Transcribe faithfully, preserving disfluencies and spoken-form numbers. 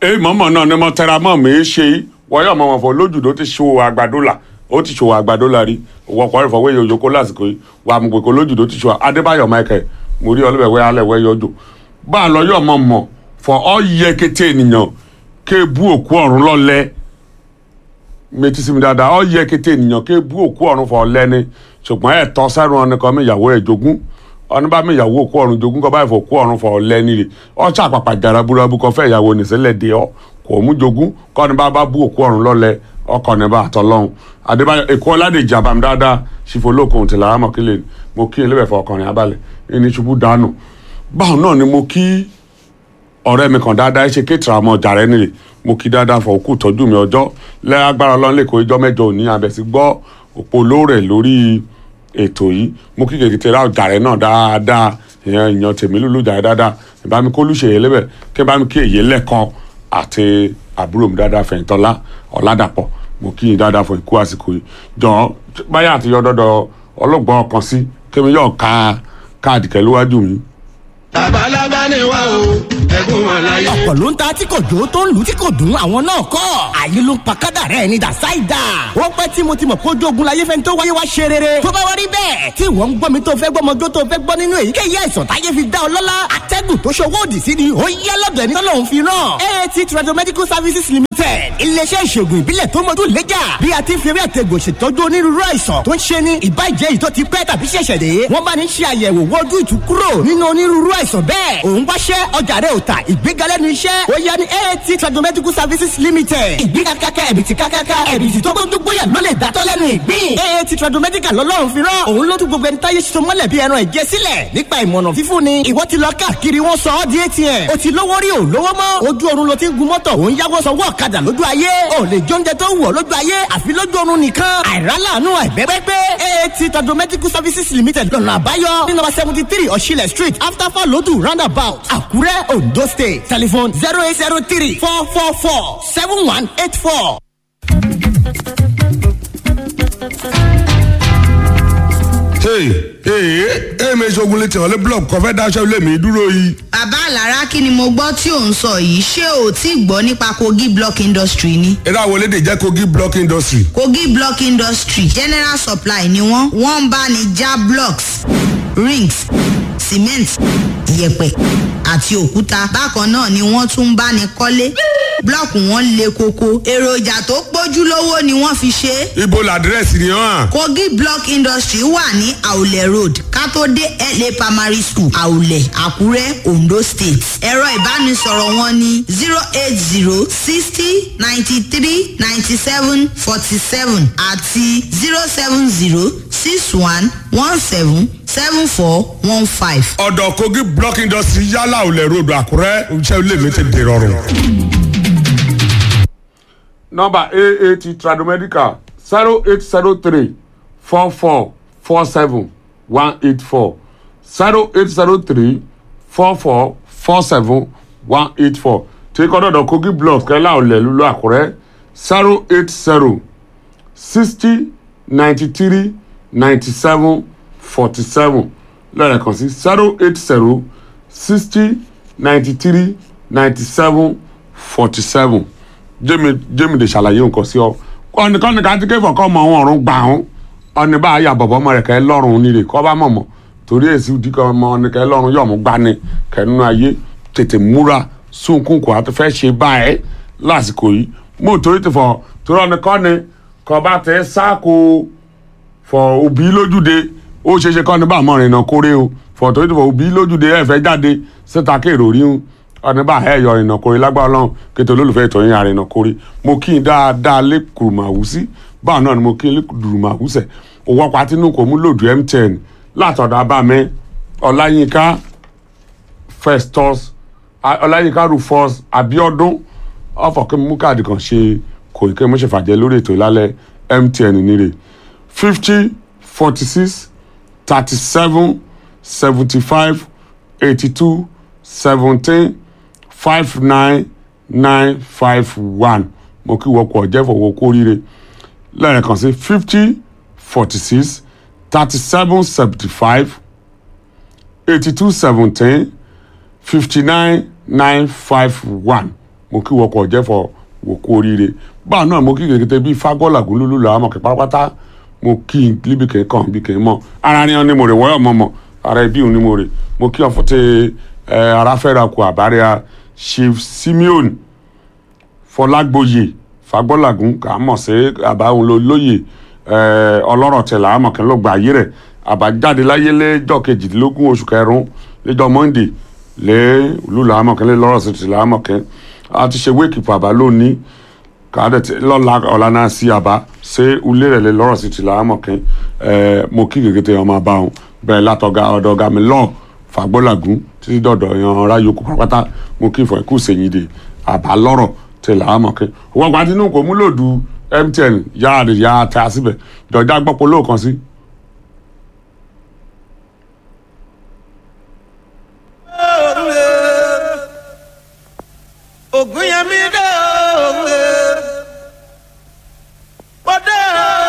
ẹ mọ̀mọ́ náà ni mo tẹra mọ́ mi ṣe wọ́n yọ̀ mọ́ wọn fọ lójúdó ti ṣòwò àgbàdo là ó ti ṣòwò àgbàdo là rí òwò ọkọ̀ rẹ̀ fọwọ́ èyí òjòkó lásìkò yìí wà á mú pé kó lójúdó ti ṣòwò Adébáyọ̀ Michael mo rí ọlọ́bẹ̀wẹ́ alẹ́wẹ́ yọjọ́ bá a lọ yọ̀ mọ́ mọ́ fọ ọ yẹ kété ènìyàn ké bú òkú ọ̀run lọ́lẹ́ méjì sí mi dáadáa ọ yẹ kété ènìyàn ké bú òkú ọ̀run fọ lẹ́ni ṣùgbọ́n ẹ̀ tọ́ sẹ́run ọ̀nìkan mi ìyàwó ẹ̀ jogún ọ̀nà bá mi ìyàwó òkú ọ̀run jogún kọ́ báyìí fọ òkú ọ̀run fọ lẹ́ni rè ọ ṣàpàpà jàrá burúkú kọ́ fẹ́ ìyàwó nìṣẹ́lẹ̀ dé ọ kò mú jogún kọ́ ni bá bá bú òkú ọ̀run lọ́lẹ́ ọkọ̀ ní bá àtọ́lọ́hún Adébáyọ̀ Èkó Ọládèjì àbámi dáadáa ṣìfọlọ́kùn tìlà àmọ́ kílẹ̀ mo kí ilé ẹ̀fọ́ ọkùnrin abalẹ̀ ẹni ṣubú dànù báwọn náà ni mo kí ọ̀rẹ́ mi kan dáadáa ṣe kéètìrà ọmọ ọjà rẹ nílé mo kí dáadáa fọ òkú tọ́jú mi ọjọ́ lẹ́gbàrá ọlọ́run lè kó ijọ́ mẹ́jọ òní abẹ́sí gbọ́ òpó lóòrè lórí ètò yìí mo kí kèké ra ọjà rẹ náà dáadáa ìyẹn ìyàn tèmi lùlù jà rẹ dáadáa ìbámi kó lùṣèyẹ lẹ́bẹ̀ kí bá mi kí èyí lẹ́kọ̀ọ́ àti àbúrò mi dáadáa Fẹ̀yìntọ́lá Ọ̀làdàpọ̀ mo kí yín dáadáa fún ikú àsìkò yìí jọ báyà àti yọdọdọ ọlọ́gbọ́n kan sí kí mi yọ̀ ká káàdì kẹlúwájú mi. Labalábá ni wá o, ẹ̀gún wọn láyé. Ọ̀pọ̀ ló ń ta tí kò jó tó ń lù tí kò dùn àwọn náà kọ́. Àyè ló ń pa kádàrá ẹni dà sáìdà. Ó pẹ́ tí mo ti mọ̀ kó jogun láyé fẹ́ni tó wáyé wá ṣe rere. Tó bá wá rí bẹ́ẹ̀, tí ìwọ ń gbọ́ mi tó fẹ́ gbọ́ ọmọdé tó fẹ́ gbọ́ nínú èyíkéyìí àìsàn táyé fi dá ọ lọ́lá. Atẹ́gùn tó ṣòwò òdì sí ni ó yẹ lọ́dọ̀ ẹni tọ́lọ́run fi rán. A A T Tradomedical Services Limited. Iléeṣẹ́ ìṣègùn ìbílẹ̀ tó mọ́dún lẹ́jà. Bí a ti fi eré àtẹ̀gùn ṣètọ́jú onírúurú àìsàn tó ń ṣe ni ìbàjẹ́ yìí tó ti pẹ́ tàbí ṣẹ̀ṣẹ̀ dé. Wọ́n bá ní ṣe àyẹ̀wò wọ́dún ìtúkúrò nínú onírúurú àìsàn bẹ́ẹ̀. Òun wáṣẹ́ ọjà rẹ̀ ò ta ìgbéga lẹ́nu iṣẹ́ ó yẹ ní A A T Tradomedical Services Limited. ìgbéga kákà ẹ̀bìtì kákáká ẹ̀bìtì tó gbójú gbóyà ló lè dátọ́ lẹ́nu ìgbín. A A T Tradomedical lọ́lọ́run fi rán òun ló tún gbogbo ẹni táyé ṣiṣẹ́ mọ́lẹ̀ bí ẹran ẹ̀jẹ̀ sílẹ̀ nípa ìmọ̀nà fífún ni. ìwọ ti lọ káàkiri wọn sọ ọ́ di A T M o ti lówó rí o lówó mọ́ ojú oorun ló ti ń gun mọ́tò òun yáwó sanwó ọ̀kadà lójú ayé o lè jóúnjẹ tó wù ọ́ lójú ayé àfi lójú oorun nìkan àìrálàánú àìbẹ́gbẹ́gbẹ́. A A T Tradomedical Services Limited lọ́nà àbáyọ ní number seventy three Ọ̀ṣilẹ̀ street after four lódù roundabout Àkúrẹ́ Ondo State. Telephone zero eight zero three four four four seven one eight four. Hey, hey, hey, mi ṣogun létí ọ̀lẹ́ blọọkù kan fẹ́ dáṣẹ́ ilé mi dúró yìí. Bàbá Àlàrá kí ni mo gbọ́ tí ò ń sọ yìí ṣé o ti gbọ́ nípa Kogi Block Industry ni. Eré àwọn elédè jẹ́ Kogi Block Industry. Kogi Block Industry general supply ni wọ́n wọ́n ń bá ní já blocks rings cement yẹ̀pẹ̀ àti òkúta bákan náà ni wọ́n tún ń bá ní kọ́lé blọọkù wọn le koko èròjà tó pójú lówó ni wọ́n fi ṣe. Ibo làdírẹ́sì ni hàn. Kogi Block Industry wà ní Àwùlẹ̀ road kátó-dé L A primary school Àwùlẹ̀ Àkúrẹ́ Ondo State. ẹ̀rọ ìbánisọ̀rọ̀ wọn ní zero eight zero sixty ninety three ninety seven forty seven àti zero seven zero six one one seven seven four one five. ọ̀dọ̀ Kogi Block Industry yálà Àwùlẹ̀ road Àkúrẹ́ iṣẹ́ ilé mi ti dè rọrùn. Number A A T Tradomedical zero eight zero three four four four seven one eight four zero eight zero three four four four seven one eight four tí kọ́ dọ̀dọ̀ Kogi Block kẹ́lá ọ̀lẹ̀ lulú Àkúrẹ́ zero eight zero sixty ninety three ninety seven forty seven lẹ́ẹ̀kan sí zero eight zero sixty ninety three ninety seven forty seven jẹ́mi jẹ́mi lè ṣàlàyé nǹkan sí ọ ọ̀nìkan nìkan ti kéfọ̀ kọ́ ọmọ wọn ọ̀run gbà ọ́n ọ̀nì bá yà bọ̀bọ̀ ọmọ rẹ̀ kẹ́ lọ́rùn nílé kọ́ bá mọ̀mọ́ torí èsì dìkọ̀ ọmọ ọ̀nìkẹ́ lọ́rùn yọ̀mú gbani kẹ́nu ayé tètè múra sunkún kò àti fẹ́ ṣe báyẹn lásìkò yìí mo torí ti fọ torí ọ̀nìkan ni kọ́ bá tẹ sáàkó fọ òbí lójúde ó ṣeéṣe kọ́ ni bá mọ̀ rìnnà kórè o fọ torí ti fọ òbí lójúde ẹ̀ fẹ́ jáde síta kéèrò rí un ọ̀nà bá ẹ̀ yọ ìrìnà kórè lágbára ọlọ́run kété olólùfẹ́ ìtọ́ yín àrìnà kórè mo kí n dáadáa lé kùrùmàwùsí báwọn náà ni mo kí n lé kùrùmàwùsẹ̀ òwò ọkọ̀ àtinú kò mú lòdù M ten látọ̀dọ̀ abámẹ́ ọláyínká Festus ọláyínká Rufus Abíọ́dún ọ̀fọ̀ kí n mú káàdì kan ṣe kò kí n mú ṣe fàjẹ́ lórí ètò ìlálẹ̀ M ten nírè fifty forty six thirty seven seventy five eighty two seventeen five nine nine five one mo kí wọ́pọ̀ ọ̀jẹ́ fọwọ́ kó ríire lẹ́ẹ̀kan sí fifty forty six thirty seven seventy five eighty two seventeen fifty nine nine five one mo kí wọkọ̀ jẹ́fọ̀ wò kú oríire báà náà mo kí kékeré bíi fagbọ́làgún lúlú làwọn mọ̀kẹ́ pátápátá mo kí n líbi kẹ́ kàn bí kẹ́ mọ̀ ara ni wọn ni mo rè wọ́yọ̀ mọ̀ mọ̀ ara ibi òun ni mo rè mo kí wọn fún ti ẹ aráfẹ́ra kù àbárẹ́ Chief Simeon Fọlágbóyè fagbọ́làgún kà á mọ̀ sí àbáwọn lóye ọlọ́rọ̀ tẹ̀ làwọn mọ̀kẹ́ ló gba ayé rẹ̀ àbájáde láyé lẹ́jọ́ kejìdínlógún oṣù kẹrùn lẹ́jọ́ Monday lẹ́ olú làwọn mọ̀kẹ́ lẹ́ lọ́rọ̀ sí ti làwọn mọ̀kẹ́ a ti ṣe wéèkì pàbá lónìí kàdé lọ́la ọ̀la náà sí àbá ṣé ulé rẹ̀ lè lọ́rọ̀ sí ti làwọn mọ̀kẹ́ mo kí gègé ọmọ bá wọn bẹ́ẹ̀ látọ̀gá ọ̀dọ̀gá mi lọ́ọ̀ fagbọ́làgún títí dọ̀dọ̀ yan ọ̀rá yòókù pátápátá mo kí ìfọ̀ ẹ̀kú sẹ́yìn dè àbá lọ́rọ̀ tẹ̀ làwọn mọ̀kẹ́ wọ́n gba tinú kò mú lòdù M T N yára yára tẹ́ a síbẹ̀ jọjá gbọ́pọ̀ lóòkan sí. Ògúnyẹmí dé.